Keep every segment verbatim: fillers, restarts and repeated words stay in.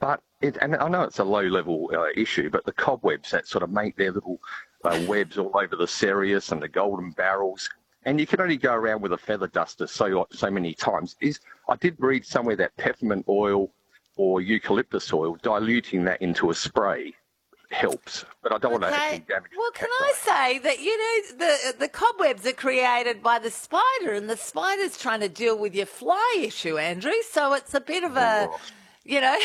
but it, and I know it's a low-level uh, issue, but the cobwebs that sort of make their little uh, webs all over the cereus and the golden barrels, and you can only go around with a feather duster so so many times. Is I did read somewhere that peppermint oil or eucalyptus oil, diluting that into a spray helps, but I don't okay. want to actually damage. Well, can I say that, you know, the the cobwebs are created by the spider, and the spider's trying to deal with your fly issue, Andrew. So it's a bit of a, Oh. you know,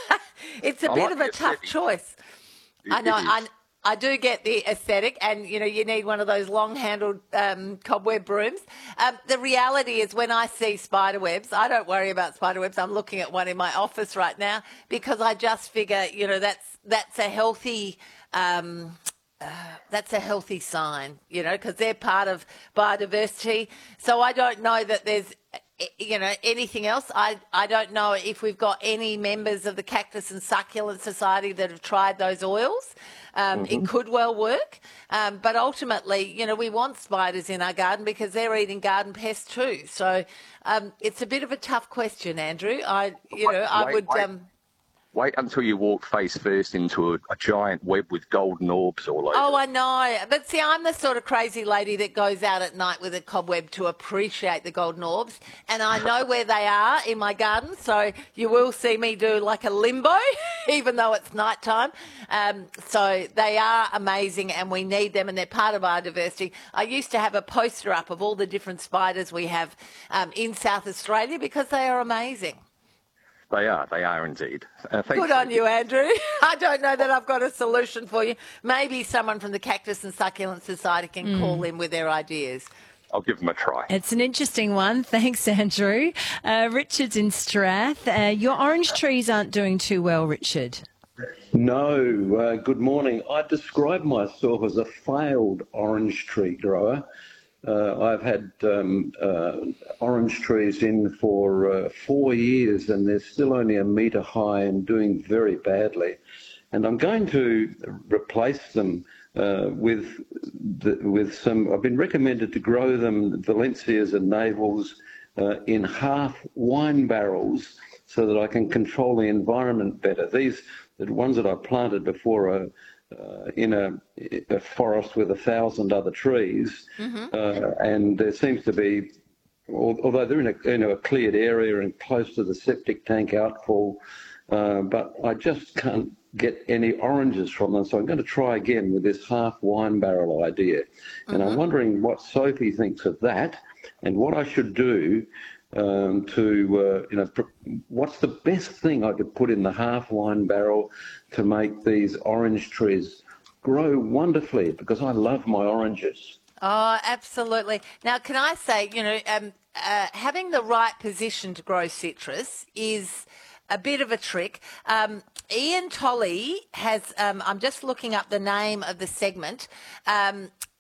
it's a I bit like of a the tough aesthetic. choice. It- I know. it is. I, I do get the aesthetic, and, you know, you need one of those long-handled um, cobweb brooms. Um, the reality is when I see spider webs, I don't worry about spider webs. I'm looking at one in my office right now because I just figure, you know, that's that's a healthy um, uh, that's a healthy sign, you know, because they're part of biodiversity. So I don't know that there's, you know, anything else. I, I don't know if we've got any members of the Cactus and Succulent Society that have tried those oils. Um, Mm-hmm. It could well work. Um, but ultimately, you know, we want spiders in our garden because they're eating garden pests too. So um, it's a bit of a tough question, Andrew. I, you know, I Wait, would... wait. Um, Wait until you walk face first into a, a giant web with golden orbs all over. Oh, it. I know. But see, I'm the sort of crazy lady that goes out at night with a cobweb to appreciate the golden orbs. And I know where they are in my garden. So you will see me do like a limbo, even though it's nighttime. Um, so they are amazing and we need them and they're part of our diversity. I used to have a poster up of all the different spiders we have um, in South Australia because they are amazing. They are, they are indeed. Uh, thanks. Good on you, Andrew. I don't know that I've got a solution for you. Maybe someone from the Cactus and Succulent Society can mm. call in with their ideas. I'll give them a try. It's an interesting one. Thanks, Andrew. Uh, Richard's in Strath. Uh, your orange trees aren't doing too well, Richard. No, uh, good morning. I describe myself as a failed orange tree grower. Uh, I've had um, uh, orange trees in for uh, four years and they're still only a metre high and doing very badly. And I'm going to replace them uh, with the, with some, I've been recommended to grow them, Valencias and Navels, uh, in half wine barrels so that I can control the environment better. These, the ones that I planted before are Uh, in a, a forest with a thousand other trees, mm-hmm. uh, and there seems to be, although they're in a, in a cleared area and close to the septic tank outfall, uh, but I just can't get any oranges from them, so I'm going to try again with this half wine barrel idea. Mm-hmm. And I'm wondering what Sophie thinks of that and what I should do Um, to, uh, you know, what's the best thing I could put in the half wine barrel to make these orange trees grow wonderfully, because I love my oranges. Oh, absolutely. Now, can I say, you know, um, uh, having the right position to grow citrus is a bit of a trick. Um, Ian Tolley has, um, I'm just looking up the name of the segment. Um,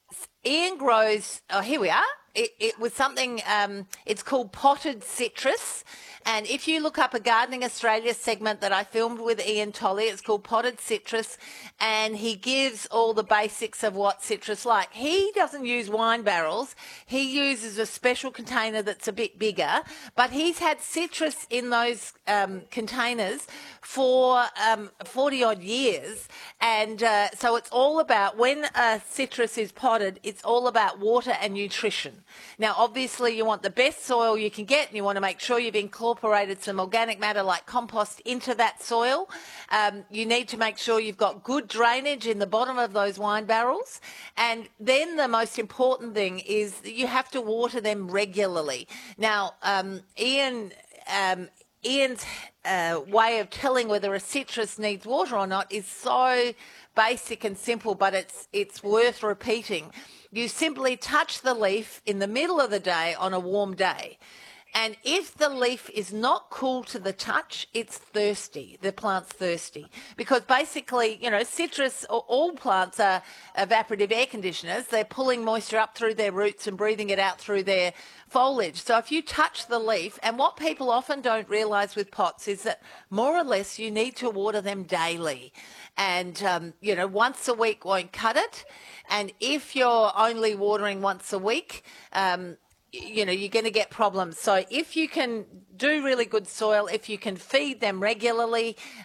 Ian grows, oh, here we are. It, it was something, um, it's called potted citrus. And if you look up a Gardening Australia segment that I filmed with Ian Tolley, it's called Potted Citrus, and he gives all the basics of what citrus like. He doesn't use wine barrels. He uses a special container that's a bit bigger, but he's had citrus in those um, containers for um, forty odd years. And uh, so it's all about, when a citrus is potted, it's all about water and nutrition. Now, obviously, you want the best soil you can get, and you want to make sure you've incorporated some organic matter like compost into that soil. Um, you need to make sure you've got good drainage in the bottom of those wine barrels. And then the most important thing is that you have to water them regularly. Now, um, Ian... Um, Ian's uh, way of telling whether a citrus needs water or not is so basic and simple, but it's it's worth repeating. You simply touch the leaf in the middle of the day on a warm day. And if the leaf is not cool to the touch, it's thirsty. The plant's thirsty. Because basically, you know, citrus, all plants are evaporative air conditioners. They're pulling moisture up through their roots and breathing it out through their foliage. So if you touch the leaf, and what people often don't realise with pots is that more or less you need to water them daily. And, um, you know, once a week won't cut it. And if you're only watering once a week, um, you know, you're going to get problems. So if you can do really good soil, if you can feed them regularly,